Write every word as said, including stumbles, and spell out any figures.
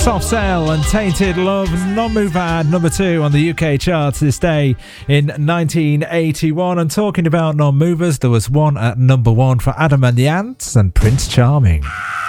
Soft Cell and Tainted Love, non-mover at number two on the U K charts this day in nineteen eighty-one. And talking about non-movers, there was one at number one for Adam and the Ants and Prince Charming.